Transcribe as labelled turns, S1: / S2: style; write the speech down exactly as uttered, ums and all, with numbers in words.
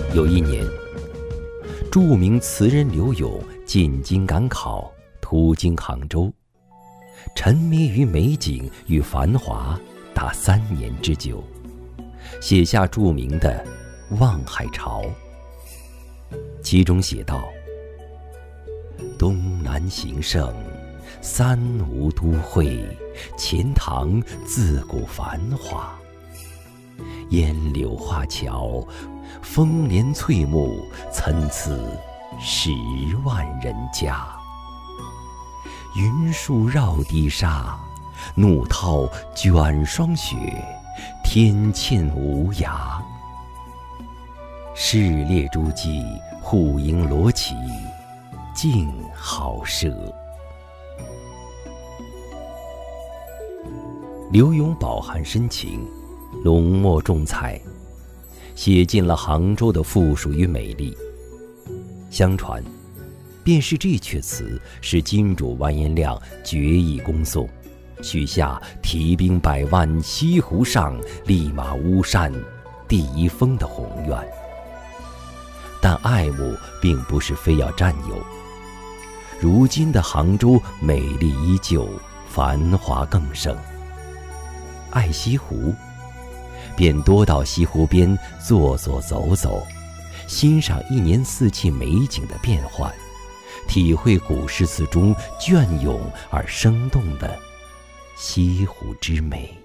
S1: 有一年，著名词人刘永进京赶考，途经杭州，沉迷于美景与繁华达三年之久，写下著名的《望海潮》。其中写道：东南形胜，三吴都会，钱塘自古繁华。烟柳画桥，风帘翠幕，参差十万人家。云树绕堤沙，怒涛卷霜雪，天堑无涯。市列诸暨，户盈罗绮，竞好奢。刘永饱含深情，浓墨重彩，写尽了杭州的富庶与美丽。相传，便是这阙词使金主完颜亮决意攻宋，许下提兵百万西湖上，立马巫山第一峰的宏愿。但爱慕并不是非要占有，如今的杭州美丽依旧，繁华更盛。爱西湖，便多到西湖边坐坐走走，欣赏一年四季美景的变幻，体会古诗词中隽永而生动的西湖之美。